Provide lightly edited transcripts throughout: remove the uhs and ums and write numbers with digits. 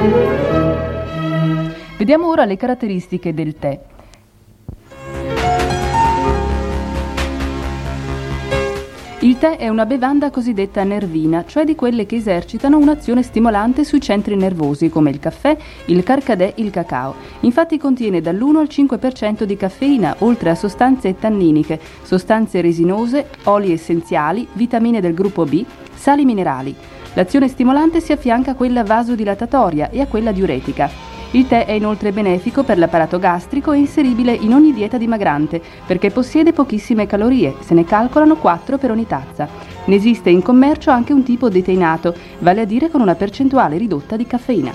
Vediamo ora le caratteristiche del tè. Il tè è una bevanda cosiddetta nervina, cioè di quelle che esercitano un'azione stimolante sui centri nervosi, come il caffè, il carcadè, il cacao. Infatti contiene dall'1 al 5% di caffeina, oltre a sostanze tanniniche, sostanze resinose, oli essenziali, vitamine del gruppo B, sali minerali. L'azione stimolante si affianca a quella vasodilatatoria e a quella diuretica. Il tè è inoltre benefico per l'apparato gastrico e inseribile in ogni dieta dimagrante, perché possiede pochissime calorie, se ne calcolano 4 per ogni tazza. Ne esiste in commercio anche un tipo deteinato, vale a dire con una percentuale ridotta di caffeina.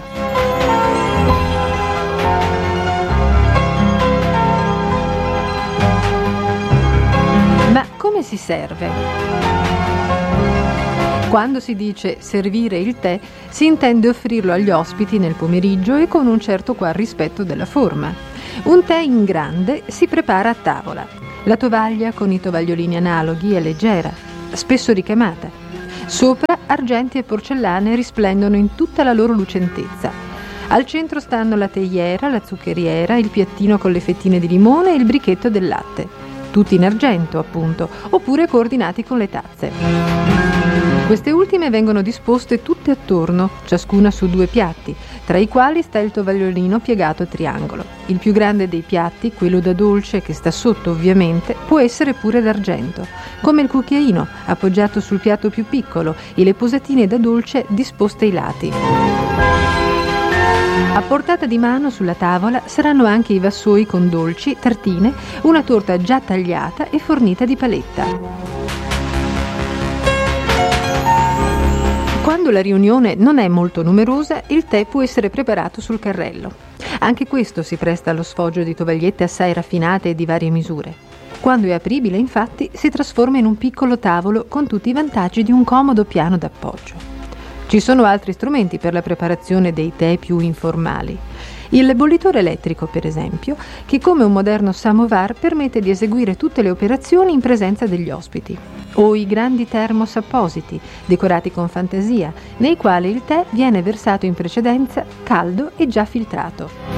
Ma come si serve? Quando si dice servire il tè, si intende offrirlo agli ospiti nel pomeriggio e con un certo qual rispetto della forma. Un tè in grande si prepara a tavola. La tovaglia con i tovagliolini analoghi è leggera, spesso ricamata. Sopra argenti e porcellane risplendono in tutta la loro lucentezza. Al centro stanno la teiera, la zuccheriera, il piattino con le fettine di limone e il brichetto del latte. Tutti in argento, appunto, oppure coordinati con le tazze. Queste ultime vengono disposte tutte attorno, ciascuna su 2 piatti, tra i quali sta il tovagliolino piegato a triangolo. Il più grande dei piatti, quello da dolce, che sta sotto ovviamente, può essere pure d'argento, come il cucchiaino appoggiato sul piatto più piccolo e le posatine da dolce disposte ai lati. A portata di mano sulla tavola saranno anche i vassoi con dolci, tartine, una torta già tagliata e fornita di paletta. Quando la riunione non è molto numerosa, il tè può essere preparato sul carrello. Anche questo si presta allo sfoggio di tovagliette assai raffinate e di varie misure. Quando è apribile, infatti, si trasforma in un piccolo tavolo con tutti i vantaggi di un comodo piano d'appoggio. Ci sono altri strumenti per la preparazione dei tè più informali. Il bollitore elettrico, per esempio, che come un moderno samovar permette di eseguire tutte le operazioni in presenza degli ospiti. O i grandi termos appositi, decorati con fantasia, nei quali il tè viene versato in precedenza caldo e già filtrato.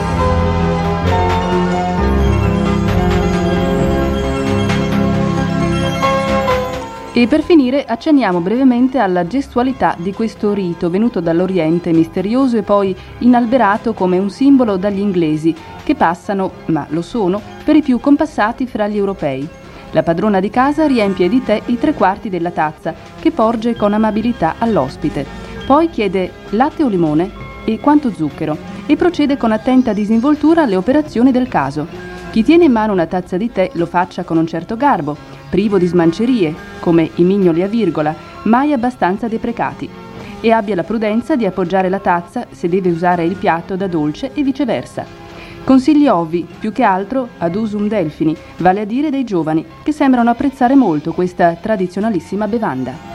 E per finire accenniamo brevemente alla gestualità di questo rito venuto dall'Oriente, misterioso e poi inalberato come un simbolo dagli inglesi, che passano, ma lo sono, per i più compassati fra gli europei. La padrona di casa riempie di tè i 3/4 della tazza, che porge con amabilità all'ospite. Poi chiede latte o limone e quanto zucchero, e procede con attenta disinvoltura alle operazioni del caso. Chi tiene in mano una tazza di tè lo faccia con un certo garbo, privo di smancerie, come i mignoli a virgola, mai abbastanza deprecati, e abbia la prudenza di appoggiare la tazza se deve usare il piatto da dolce e viceversa. Consigli ovvi, più che altro ad usum delphini, vale a dire dei giovani, che sembrano apprezzare molto questa tradizionalissima bevanda.